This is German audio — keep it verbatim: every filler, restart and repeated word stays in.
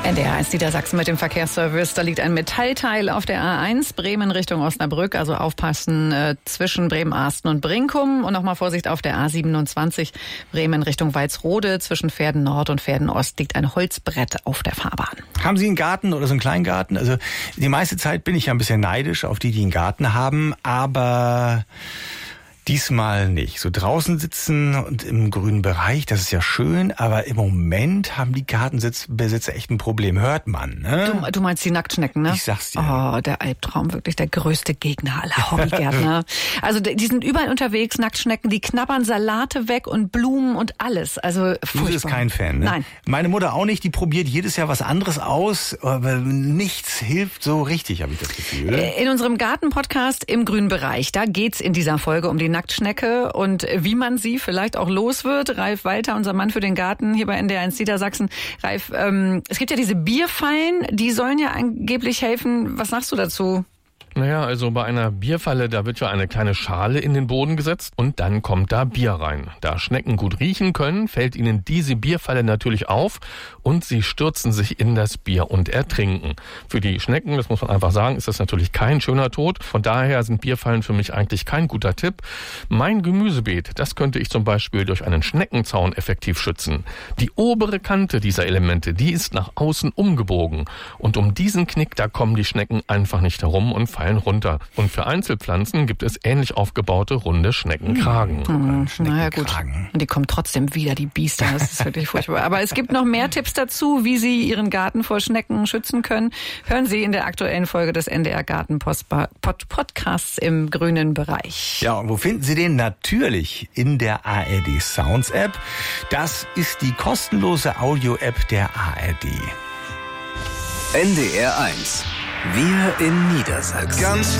N D R eins Niedersachsen mit dem Verkehrsservice. Da liegt ein Metallteil auf der A eins, Bremen Richtung Osnabrück. Also aufpassen äh, zwischen Bremen-Arsten und Brinkum. Und nochmal Vorsicht auf der A siebenundzwanzig, Bremen Richtung Walsrode. Zwischen Verden Nord und Verden Ost liegt ein Holzbrett auf der Fahrbahn. Haben Sie einen Garten oder so einen kleinen Garten? Also die meiste Zeit bin ich ja ein bisschen neidisch auf die, die einen Garten haben. Aber diesmal nicht. So draußen sitzen und im grünen Bereich, das ist ja schön, aber im Moment haben die Gartenbesitzer echt ein Problem. Hört man, ne? Du, du meinst die Nacktschnecken, ne? Ich sag's dir. Oh, der Albtraum, wirklich der größte Gegner aller Hobbygärtner. Also die sind überall unterwegs, Nacktschnecken, die knabbern Salate weg und Blumen und alles. Also furchtbar. Du bist kein Fan, ne? Nein. Meine Mutter auch nicht, die probiert jedes Jahr was anderes aus, aber nichts hilft so richtig, habe ich das Gefühl. In unserem Garten-Podcast im grünen Bereich, da geht's in dieser Folge um die Nacktschnecke und wie man sie vielleicht auch los wird. Ralf Walter, unser Mann für den Garten hier bei N D R eins Niedersachsen. Ralf, ähm, es gibt ja diese Bierfallen, die sollen ja angeblich helfen. Was sagst du dazu? Naja, also bei einer Bierfalle, da wird ja eine kleine Schale in den Boden gesetzt und dann kommt da Bier rein. Da Schnecken gut riechen können, fällt ihnen diese Bierfalle natürlich auf und sie stürzen sich in das Bier und ertrinken. Für die Schnecken, das muss man einfach sagen, ist das natürlich kein schöner Tod. Von daher sind Bierfallen für mich eigentlich kein guter Tipp. Mein Gemüsebeet, das könnte ich zum Beispiel durch einen Schneckenzaun effektiv schützen. Die obere Kante dieser Elemente, die ist nach außen umgebogen. Und um diesen Knick, da kommen die Schnecken einfach nicht herum und fallen runter. Und für Einzelpflanzen gibt es ähnlich aufgebaute runde Schneckenkragen. Hm, naja gut, und die kommen trotzdem wieder, die Biester, das ist wirklich furchtbar. Aber es gibt noch mehr Tipps dazu, wie Sie Ihren Garten vor Schnecken schützen können. Hören Sie in der aktuellen Folge des N D R Garten Podcasts im grünen Bereich. Ja, und wo finden Sie den? Natürlich in der A R D Sounds App. Das ist die kostenlose Audio-App der A R D. N D R eins. Wir in Niedersachsen. Ganz